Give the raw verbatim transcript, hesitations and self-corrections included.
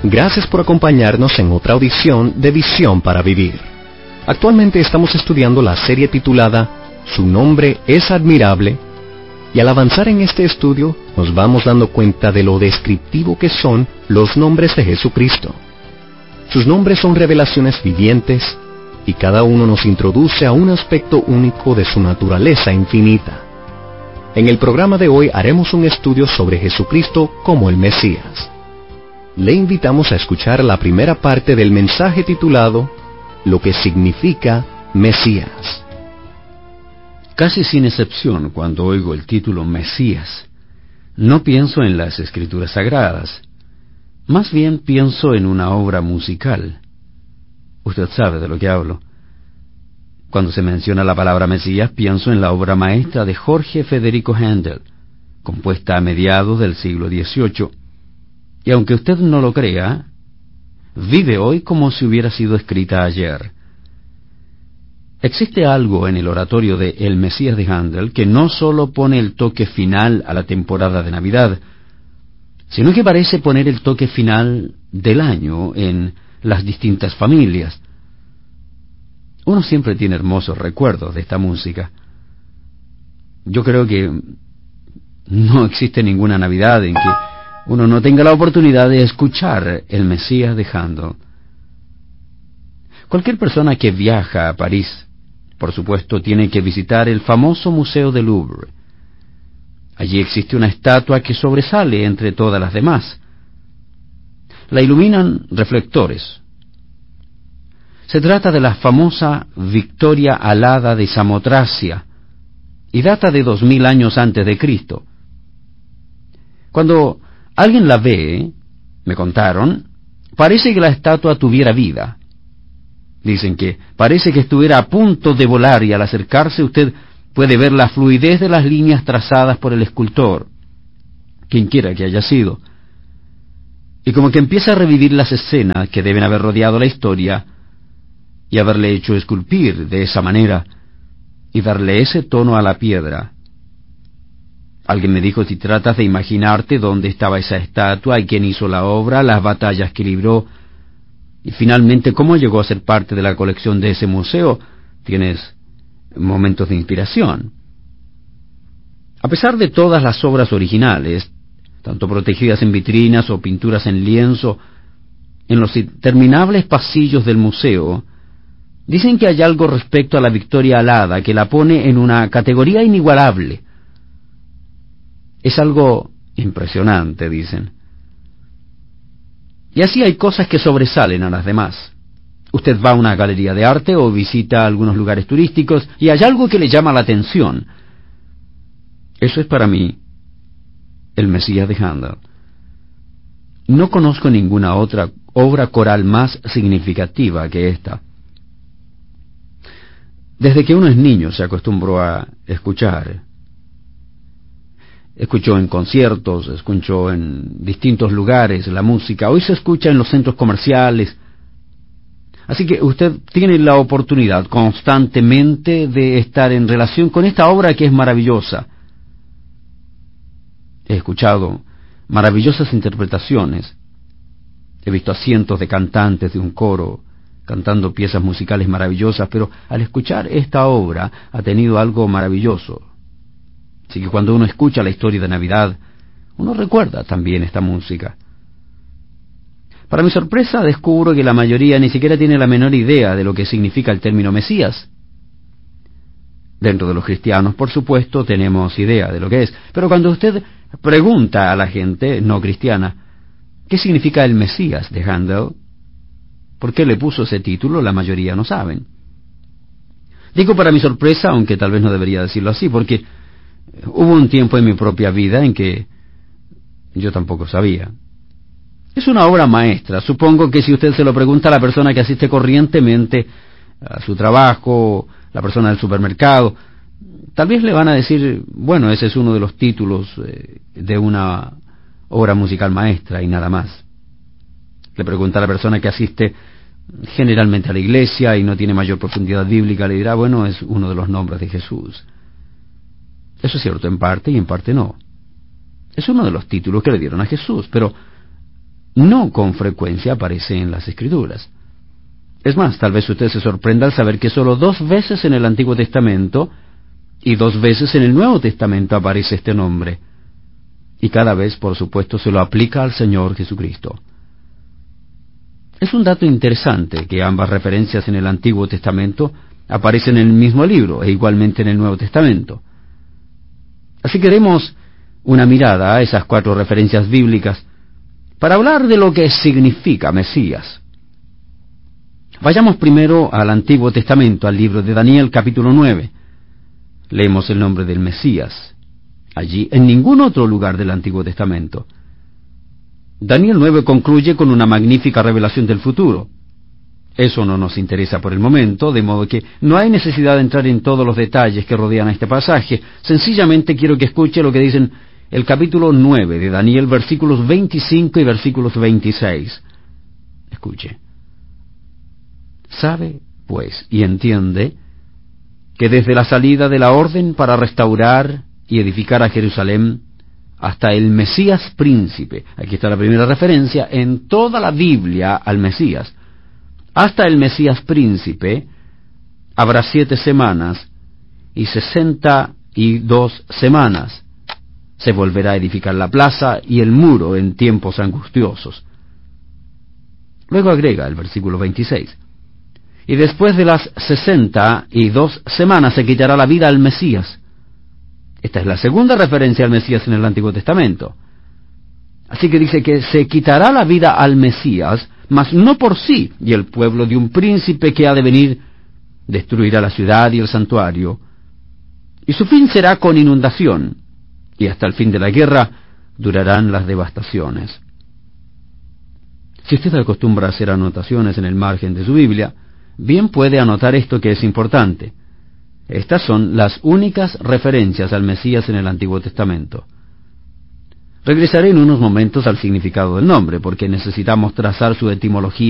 Gracias por acompañarnos en otra audición de Visión para Vivir. Actualmente estamos estudiando la serie titulada Su nombre es admirable, y al avanzar en este estudio nos vamos dando cuenta de lo descriptivo que son los nombres de Jesucristo. Sus nombres son revelaciones vivientes, y cada uno nos introduce a un aspecto único de su naturaleza infinita. En el programa de hoy haremos un estudio sobre Jesucristo como el Mesías. Le invitamos a escuchar la primera parte del mensaje titulado Lo que significa Mesías. Casi sin excepción, cuando oigo el título Mesías, no pienso en las Escrituras Sagradas. Más bien pienso en una obra musical. Usted sabe de lo que hablo. Cuando se menciona la palabra Mesías, pienso en la obra maestra de Jorge Federico Händel, compuesta a mediados del siglo dieciocho. Y aunque usted no lo crea, vive hoy como si hubiera sido escrita ayer. Existe algo en el oratorio de El Mesías de Händel que no solo pone el toque final a la temporada de Navidad, sino que parece poner el toque final del año en las distintas familias. Uno siempre tiene hermosos recuerdos de esta música. Yo creo que no existe ninguna Navidad en que uno no tenga la oportunidad de escuchar El Mesías de Händel. Cualquier persona que viaja a París, por supuesto, tiene que visitar el famoso Museo del Louvre. Allí existe una estatua que sobresale entre todas las demás. La iluminan reflectores. Se trata de la famosa Victoria Alada de Samotracia, y data de dos mil años antes de Cristo. Cuando alguien la ve, me contaron, parece que la estatua tuviera vida. Dicen que parece que estuviera a punto de volar, y al acercarse usted puede ver la fluidez de las líneas trazadas por el escultor, quien quiera que haya sido. Y como que empieza a revivir las escenas que deben haber rodeado la historia, y haberle hecho esculpir de esa manera, y darle ese tono a la piedra. Alguien me dijo, si tratas de imaginarte dónde estaba esa estatua y quién hizo la obra, las batallas que libró, y finalmente cómo llegó a ser parte de la colección de ese museo, tienes momentos de inspiración. A pesar de todas las obras originales, tanto protegidas en vitrinas o pinturas en lienzo, en los interminables pasillos del museo, dicen que hay algo respecto a la Victoria Alada que la pone en una categoría inigualable. Es algo impresionante, dicen. Y así hay cosas que sobresalen a las demás. Usted va a una galería de arte o visita algunos lugares turísticos y hay algo que le llama la atención. Eso es para mí El Mesías de Händel. No conozco ninguna otra obra coral más significativa que esta. Desde que uno es niño se acostumbró a escuchar. Escuchó en conciertos, escuchó en distintos lugares la música. Hoy se escucha en los centros comerciales. Así que usted tiene la oportunidad constantemente de estar en relación con esta obra que es maravillosa. He escuchado maravillosas interpretaciones. He visto a cientos de cantantes de un coro cantando piezas musicales maravillosas, pero al escuchar esta obra ha tenido algo maravilloso. Así que cuando uno escucha la historia de Navidad, uno recuerda también esta música. Para mi sorpresa, descubro que la mayoría ni siquiera tiene la menor idea de lo que significa el término Mesías. Dentro de los cristianos, por supuesto, tenemos idea de lo que es, pero cuando usted pregunta a la gente no cristiana, ¿qué significa el Mesías de Händel? ¿Por qué le puso ese título? La mayoría no saben. Digo para mi sorpresa, aunque tal vez no debería decirlo así, porque hubo un tiempo en mi propia vida en que yo tampoco sabía. Es una obra maestra. Supongo que si usted se lo pregunta a la persona que asiste corrientemente a su trabajo, la persona del supermercado, tal vez le van a decir, bueno, ese es uno de los títulos eh, de una obra musical maestra y nada más. Le pregunta a la persona que asiste generalmente a la iglesia y no tiene mayor profundidad bíblica, le dirá, bueno, es uno de los nombres de Jesús. Eso es cierto en parte y en parte no. Es uno de los títulos que le dieron a Jesús, pero no con frecuencia aparece en las Escrituras. Es más, tal vez usted se sorprenda al saber que solo dos veces en el Antiguo Testamento y dos veces en el Nuevo Testamento aparece este nombre. Y cada vez, por supuesto, se lo aplica al Señor Jesucristo. Es un dato interesante que ambas referencias en el Antiguo Testamento aparecen en el mismo libro e igualmente en el Nuevo Testamento. Así que demos una mirada a esas cuatro referencias bíblicas para hablar de lo que significa Mesías. Vayamos primero al Antiguo Testamento, al libro de Daniel, capítulo nueve. Leemos el nombre del Mesías allí, en ningún otro lugar del Antiguo Testamento. Daniel nueve concluye con una magnífica revelación del futuro. Eso no nos interesa por el momento, de modo que no hay necesidad de entrar en todos los detalles que rodean a este pasaje. Sencillamente quiero que escuche lo que dicen el capítulo nueve de Daniel, versículos veinticinco y versículos veintiséis. Escuche. Sabe, pues, y entiende que desde la salida de la orden para restaurar y edificar a Jerusalén hasta el Mesías príncipe, aquí está la primera referencia en toda la Biblia al Mesías, hasta el Mesías príncipe habrá siete semanas y sesenta y dos semanas. Se volverá a edificar la plaza y el muro en tiempos angustiosos. Luego agrega el versículo veintiséis. Y después de las sesenta y dos semanas se quitará la vida al Mesías. Esta es la segunda referencia al Mesías en el Antiguo Testamento. Así que dice que se quitará la vida al Mesías, mas no por sí, y el pueblo de un príncipe que ha de venir destruirá la ciudad y el santuario, y su fin será con inundación, y hasta el fin de la guerra durarán las devastaciones. Si usted acostumbra a hacer anotaciones en el margen de su Biblia, bien puede anotar esto que es importante. Estas son las únicas referencias al Mesías en el Antiguo Testamento. Regresaré en unos momentos al significado del nombre, porque necesitamos trazar su etimología